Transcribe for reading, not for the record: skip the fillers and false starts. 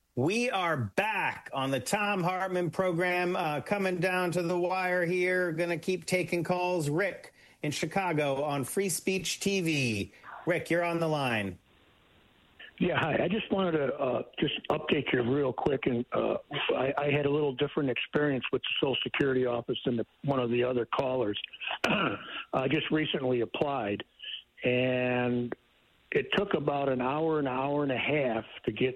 We are back on the Thom Hartmann program, coming down to the wire here. Going to keep taking calls. Rick in Chicago on Free Speech TV. Rick, you're on the line. Yeah, hi. I just wanted to just update you real quick. And I had a little different experience with the Social Security office than one of the other callers. I just recently applied, and it took about an hour and a half to get